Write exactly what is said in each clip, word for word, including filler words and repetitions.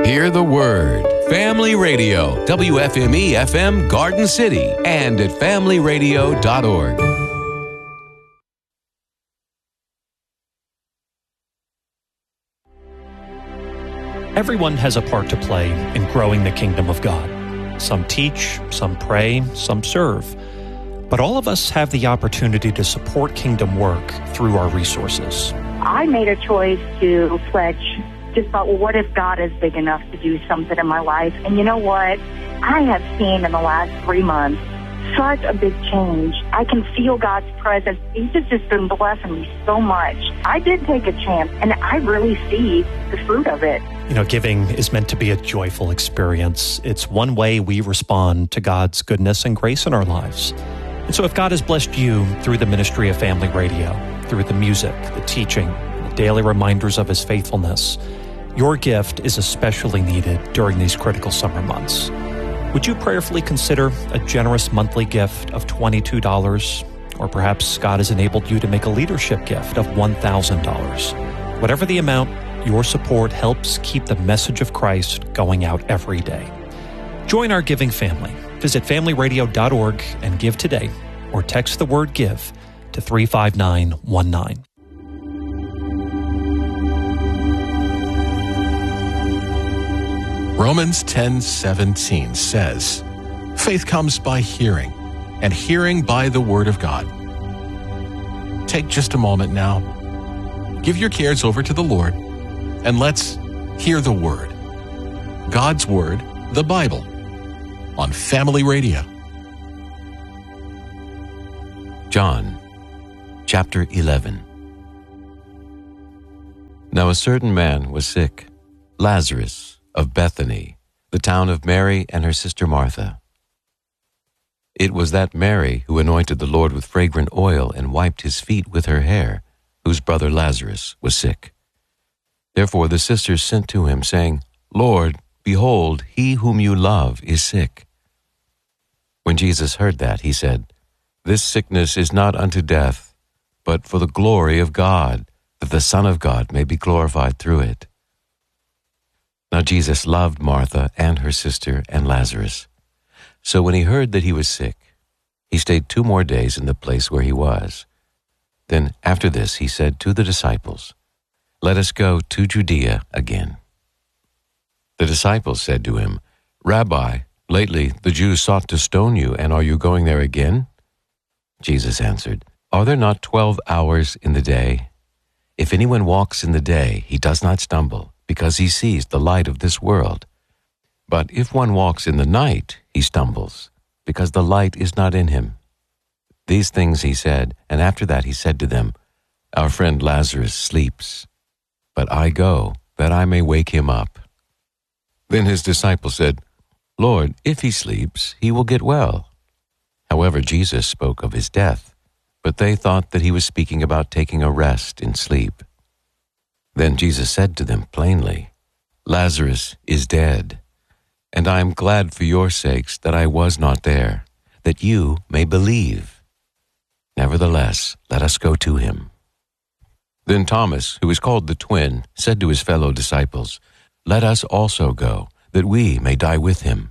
Hear the Word. Family Radio, W F M E F M Garden City, and at family radio dot org. Everyone has a part to play in growing the kingdom of God. Some teach, some pray, some serve. But all of us have the opportunity to support kingdom work through our resources. I made a choice to pledge. Just thought, well, what if God is big enough to do something in my life? And you know what? I have seen in the last three months such a big change. I can feel God's presence. He's just, just been blessing me so much. I did take a chance, and I really see the fruit of it. You know, giving is meant to be a joyful experience. It's one way we respond to God's goodness and grace in our lives. And so if God has blessed you through the ministry of Family Radio, through the music, the teaching, the daily reminders of His faithfulness, your gift is especially needed during these critical summer months. Would you prayerfully consider a generous monthly gift of twenty-two dollars? Or perhaps God has enabled you to make a leadership gift of one thousand dollars. Whatever the amount, your support helps keep the message of Christ going out every day. Join our giving family. Visit family radio dot org and give today, or text the word GIVE to three five nine one nine. Romans ten seventeen says, "Faith comes by hearing, and hearing by the Word of God." Take just a moment now. Give your cares over to the Lord, and let's hear the Word. God's Word, the Bible, on Family Radio. John, chapter eleven. Now a certain man was sick, Lazarus, of Bethany, the town of Mary and her sister Martha. It was that Mary who anointed the Lord with fragrant oil and wiped his feet with her hair, whose brother Lazarus was sick. Therefore the sisters sent to him, saying, "Lord, behold, he whom you love is sick." When Jesus heard that, he said, "This sickness is not unto death, but for the glory of God, that the Son of God may be glorified through it." Now Jesus loved Martha and her sister and Lazarus. So when he heard that he was sick, he stayed two more days in the place where he was. Then after this he said to the disciples, "Let us go to Judea again." The disciples said to him, "Rabbi, lately the Jews sought to stone you, and are you going there again?" Jesus answered, "Are there not twelve hours in the day? If anyone walks in the day, he does not stumble, because he sees the light of this world. But if one walks in the night, he stumbles, because the light is not in him." These things he said, and after that he said to them, "Our friend Lazarus sleeps, but I go, that I may wake him up." Then his disciples said, "Lord, if he sleeps, he will get well." However, Jesus spoke of his death, but they thought that he was speaking about taking a rest in sleep. Then Jesus said to them plainly, "Lazarus is dead, and I am glad for your sakes that I was not there, that you may believe. Nevertheless, let us go to him." Then Thomas, who is called the twin, said to his fellow disciples, "Let us also go, that we may die with him."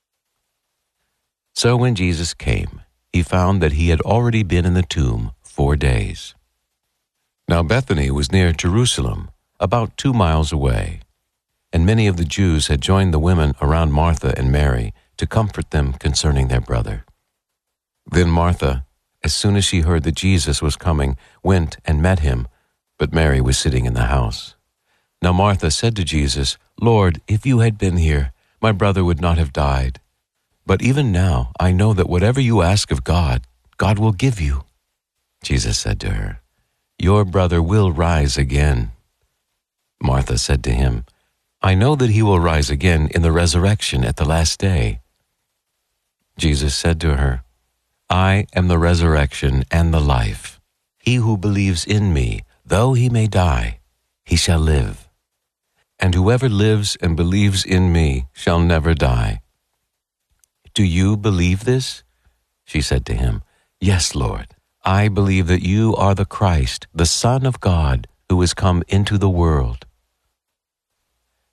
So when Jesus came, he found that he had already been in the tomb four days. Now Bethany was near Jerusalem, about two miles away, and many of the Jews had joined the women around Martha and Mary to comfort them concerning their brother. Then Martha, as soon as she heard that Jesus was coming, went and met him, but Mary was sitting in the house. Now Martha said to Jesus, "Lord, if you had been here, my brother would not have died. But even now I know that whatever you ask of God, God will give you." Jesus said to her, "Your brother will rise again." Martha said to him, "I know that he will rise again in the resurrection at the last day." Jesus said to her, "I am the resurrection and the life. He who believes in me, though he may die, he shall live. And whoever lives and believes in me shall never die. Do you believe this?" She said to him, "Yes, Lord. I believe that you are the Christ, the Son of God, who has come into the world."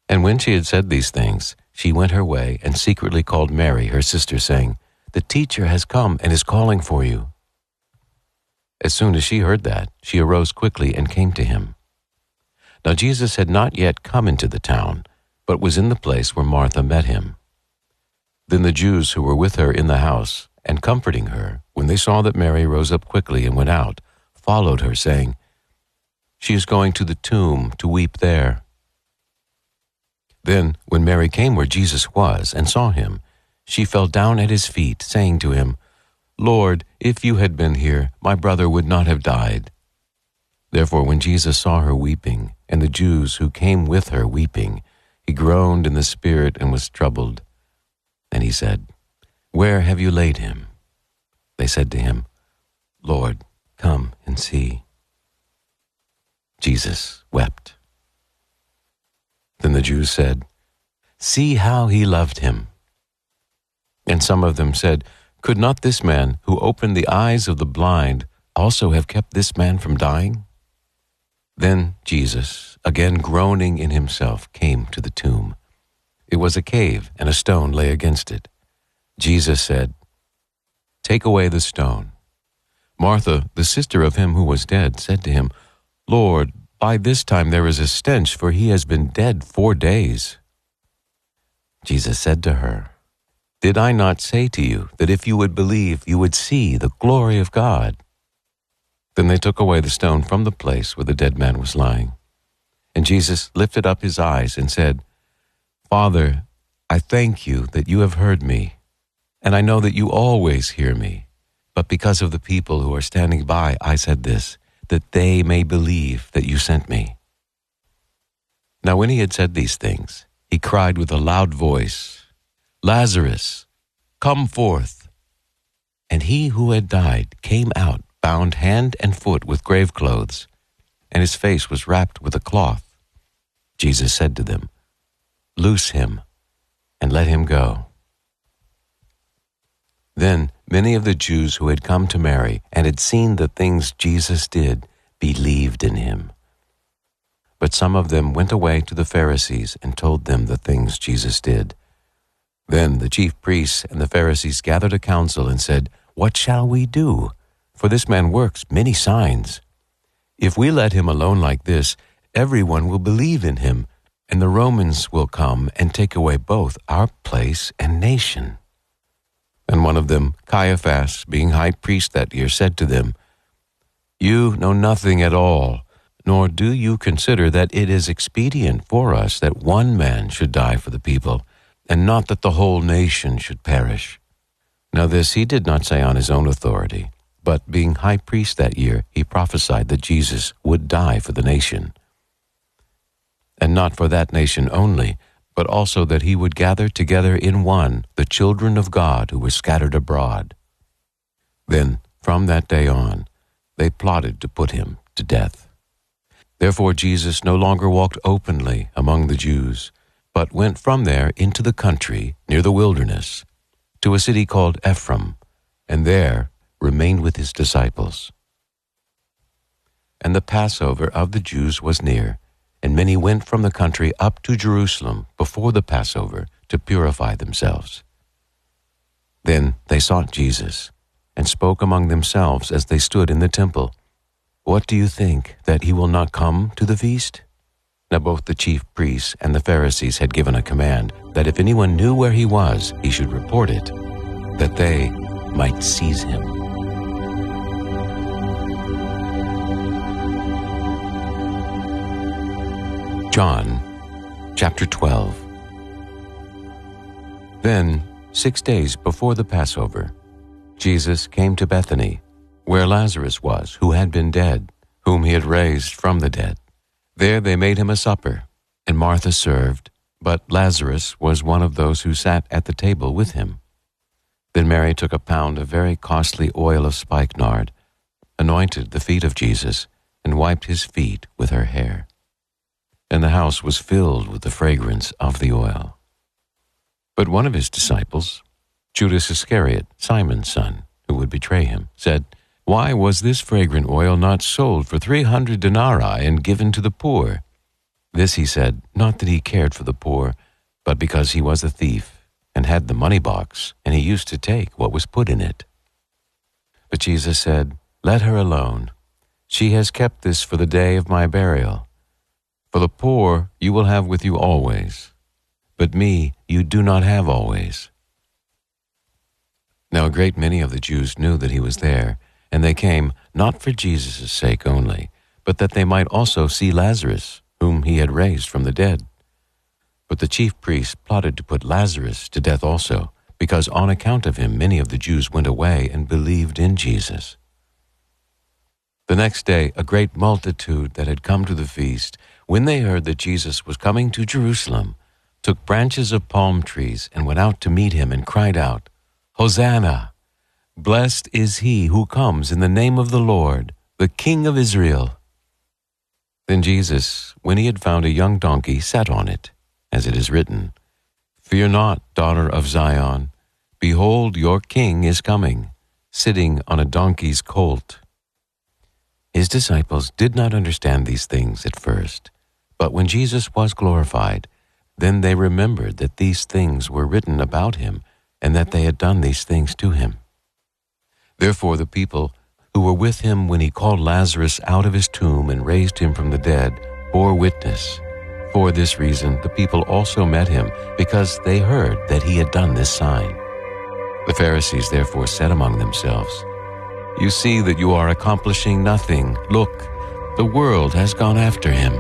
And when she had said these things, she went her way and secretly called Mary, her sister, saying, "The teacher has come and is calling for you." As soon as she heard that, she arose quickly and came to him. Now Jesus had not yet come into the town, but was in the place where Martha met him. Then the Jews who were with her in the house, and comforting her, when they saw that Mary rose up quickly and went out, followed her, saying, "She is going to the tomb to weep there." Then, when Mary came where Jesus was and saw him, she fell down at his feet, saying to him, "Lord, if you had been here, my brother would not have died." Therefore, when Jesus saw her weeping, and the Jews who came with her weeping, he groaned in the spirit and was troubled. And he said, "Where have you laid him?" They said to him, "Lord, come and see." Jesus wept. Then the Jews said, "See how he loved him." And some of them said, "Could not this man who opened the eyes of the blind also have kept this man from dying?" Then Jesus, again groaning in himself, came to the tomb. It was a cave, and a stone lay against it. Jesus said, "Take away the stone." Martha, the sister of him who was dead, said to him, "Lord, by this time there is a stench, for he has been dead four days." Jesus said to her, "Did I not say to you that if you would believe, you would see the glory of God?" Then they took away the stone from the place where the dead man was lying. And Jesus lifted up his eyes and said, "Father, I thank you that you have heard me, and I know that you always hear me. But because of the people who are standing by, I said this, that they may believe that you sent me." Now when he had said these things, he cried with a loud voice, "Lazarus, come forth." And he who had died came out, bound hand and foot with grave clothes, and his face was wrapped with a cloth. Jesus said to them, "Loose him, and let him go." Then many of the Jews who had come to Mary and had seen the things Jesus did believed in him. But some of them went away to the Pharisees and told them the things Jesus did. Then the chief priests and the Pharisees gathered a council and said, "What shall we do? For this man works many signs. If we let him alone like this, everyone will believe in him, and the Romans will come and take away both our place and nation." And one of them, Caiaphas, being high priest that year, said to them, "You know nothing at all, nor do you consider that it is expedient for us that one man should die for the people, and not that the whole nation should perish." Now this he did not say on his own authority, but being high priest that year, he prophesied that Jesus would die for the nation. And not for that nation only, but also that he would gather together in one the children of God who were scattered abroad. Then, from that day on, they plotted to put him to death. Therefore Jesus no longer walked openly among the Jews, but went from there into the country near the wilderness, to a city called Ephraim, and there remained with his disciples. And the Passover of the Jews was near, and many went from the country up to Jerusalem before the Passover to purify themselves. Then they sought Jesus, and spoke among themselves as they stood in the temple, "What do you think, that he will not come to the feast?" Now both the chief priests and the Pharisees had given a command that if anyone knew where he was, he should report it, that they might seize him. John chapter twelve. Then, six days before the Passover, Jesus came to Bethany, where Lazarus was, who had been dead, whom he had raised from the dead. There they made him a supper, and Martha served, but Lazarus was one of those who sat at the table with him. Then Mary took a pound of very costly oil of spikenard, anointed the feet of Jesus, and wiped his feet with her hair. And the house was filled with the fragrance of the oil. But one of his disciples, Judas Iscariot, Simon's son, who would betray him, said, "Why was this fragrant oil not sold for three hundred denarii and given to the poor?" This he said, not that he cared for the poor, but because he was a thief, and had the money box, and he used to take what was put in it. But Jesus said, Let her alone. She has kept this for the day of my burial. For the poor you will have with you always, but me you do not have always. Now a great many of the Jews knew that he was there, and they came not for Jesus' sake only, but that they might also see Lazarus, whom he had raised from the dead. But the chief priests plotted to put Lazarus to death also, because on account of him many of the Jews went away and believed in Jesus. The next day a great multitude that had come to the feast, when they heard that Jesus was coming to Jerusalem, took branches of palm trees and went out to meet him and cried out, Hosanna! Blessed is he who comes in the name of the Lord, the King of Israel. Then Jesus, when he had found a young donkey, sat on it, as it is written, Fear not, daughter of Zion. Behold, your king is coming, sitting on a donkey's colt. His disciples did not understand these things at first, but when Jesus was glorified, then they remembered that these things were written about him, and that they had done these things to him. Therefore the people who were with him when he called Lazarus out of his tomb and raised him from the dead bore witness. For this reason the people also met him, because they heard that he had done this sign. The Pharisees therefore said among themselves, You see that you are accomplishing nothing. Look, the world has gone after him.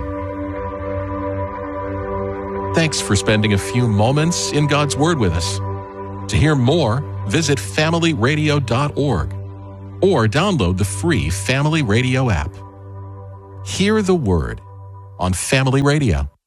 Thanks for spending a few moments in God's Word with us. To hear more, visit family radio dot org or download the free Family Radio app. Hear the Word on Family Radio.